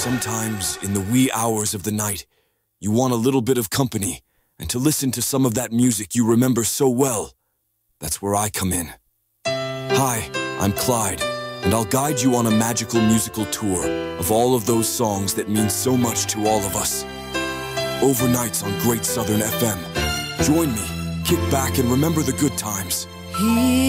Sometimes, in the wee hours of the night, you want a little bit of company and to listen to some of that music you remember so well. That's where I come in. Hi, I'm Clyde, and I'll guide you on a magical musical tour of all of those songs that mean so much to all of us. Overnights on Great Southern FM. Join me, kick back, and remember the good times.